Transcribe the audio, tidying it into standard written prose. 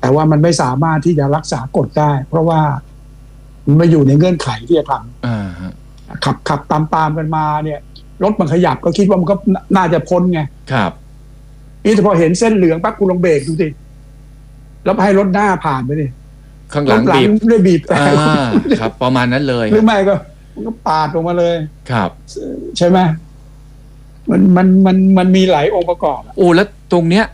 แต่ว่ามันไม่สามารถที่จะรักษากฎได้ เพราะว่ามันไม่อยู่ในเงื่อนไขที่จะทำขับตามกันมาเนี่ยรถมันขยับก็คิดว่ามันก็น่าจะพ้นไงครับนี่แต่พอเห็นเส้นเหลืองปั๊บคุณลองเบรกดูสิแล้วให้รถหน้าผ่านไปดิข้างหลังบีบแต่ครับประมาณนั้นเลยหรือไม่ก็มันก็ปาดลงมาเลยครับใช่ไหมมันมีหลายองค์ประกอบแล้วตรงเนี้ย